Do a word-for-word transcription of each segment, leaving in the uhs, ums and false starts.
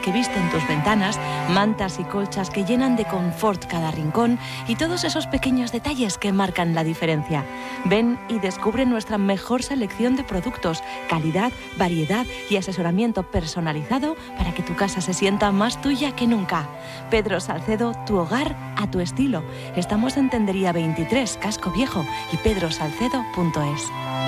que visten tus ventanas, mantas y colchas que llenan de confort cada rincón y todos esos pequeños detalles que marcan la diferencia. Ven y descubre nuestra mejor selección de productos, calidad, variedad y asesoramiento personalizado para que tu casa se sienta más tuya que nunca. Pedro Salcedo, tu hogar a tu estilo. Estamos en Tendería veintitrés, Casco Viejo y pedro salcedo punto es.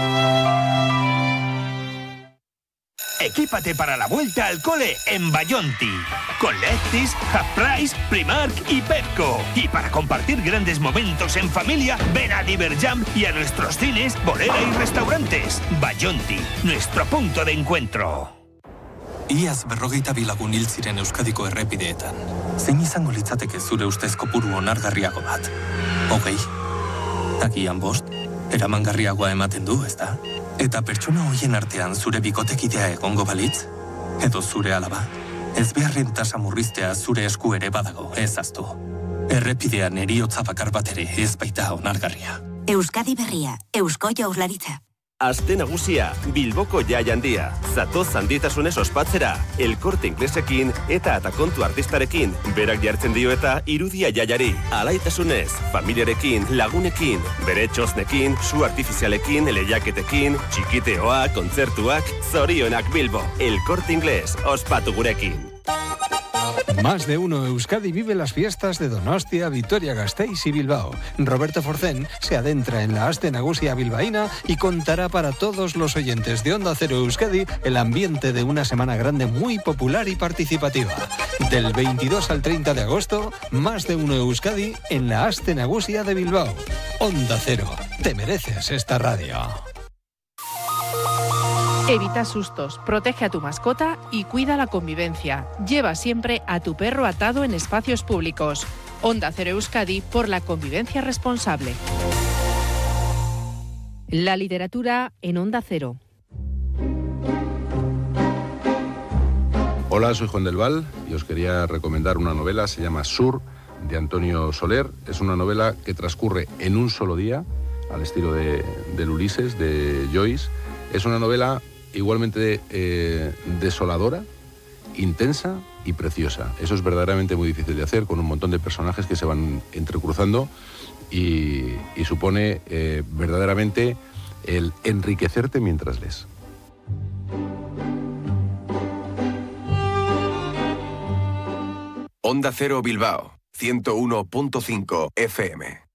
Equípate para la vuelta al cole en Bayonti. Con Lefties, Half Price, Primark y Pepco. Y para compartir grandes momentos en familia, ven a Diverjam y a nuestros cines, bolera y restaurantes. Bayonti, nuestro punto de encuentro. Iaz berrogeita bi lagun hil ziren Euskadiko errepideetan. Zein izango litzateke zure ustez kopuru onargarriago bat? Hogei. Agian bost, eramangarriagoa ematen du, ezta? Eta pertsona hoien artean zure bikotekidea egongo balitz? Edo zure alaba? Ez beharren tasa murriztea zure esku ere badago, ez aztu. Errepidean eriotza bakar bat ere ez baita onargarria. Euskadi Berria, Eusko Jaurlaritza. Aste nagusia, Bilboko jai handia. Zatoz handitasunez ospatzera, El Corte Inglesekin eta Atakontu artistarekin. Berak jartzen dio eta irudia jaiari. Alaitasunez, familiarekin, lagunekin, bere txosnekin, su artifizialekin, lehiaketekin, txikiteoak, kontzertuak, zorionak Bilbo. El Corte Inglés, ospatu gurekin. Más de uno Euskadi vive las fiestas de Donostia, Vitoria-Gasteiz y Bilbao. Roberto Forcén se adentra en la Aste Nagusia bilbaína y contará para todos los oyentes de Onda Cero Euskadi el ambiente de una semana grande muy popular y participativa. Del veintidós al treinta de agosto, Más de uno Euskadi en la Aste Nagusia de Bilbao. Onda Cero, te mereces esta radio. Evita sustos, protege a tu mascota y cuida la convivencia. Lleva siempre a tu perro atado en espacios públicos. Onda Cero Euskadi por la convivencia responsable. La literatura en Onda Cero. Hola, soy Juan del Val y os quería recomendar una novela, se llama Sur, de Antonio Soler. Es una novela que transcurre en un solo día, al estilo de, del Ulises, de Joyce. Es una novela igualmente eh, desoladora, intensa y preciosa. Eso es verdaderamente muy difícil de hacer, con un montón de personajes que se van entrecruzando y, y supone eh, verdaderamente el enriquecerte mientras lees. Onda Cero Bilbao, ciento uno punto cinco F M.